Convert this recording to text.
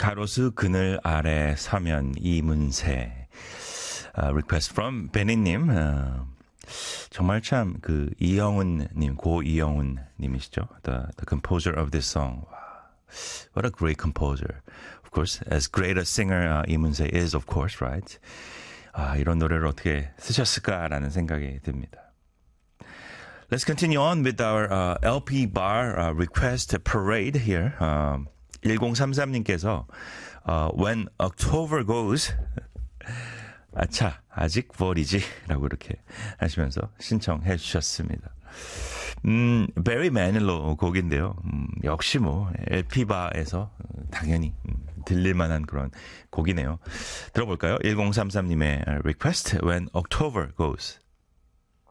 가로수 그늘 아래 서면 이문세. Request from 베니님. 정말 참 이영훈님, 고 이영훈님이시죠. The composer of this song. What a great composer. Of course, as great a singer 이문세 is, of course, right? 이런 노래를 어떻게 쓰셨을까라는 생각이 듭니다. Let's continue on with our LP bar request parade here. 1033님께서 When October goes 아차 아직 9월이지 라고 이렇게 하시면서 신청해 주셨습니다. Barry Manilow 곡인데요. 역시 LP바에서 당연히 들릴만한 그런 곡이네요. 들어볼까요? 1033님의 request When October goes.